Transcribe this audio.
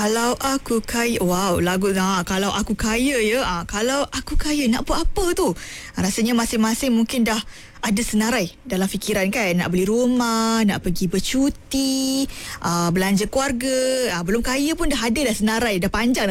Kalau aku kaya, wow, lagu kalau aku kaya ya, kalau aku kaya nak buat apa tu? Rasanya masing-masing mungkin dah ada senarai dalam fikiran kan, nak beli rumah, nak pergi bercuti, belanja keluarga, belum kaya pun dah ada dah senarai, dah panjang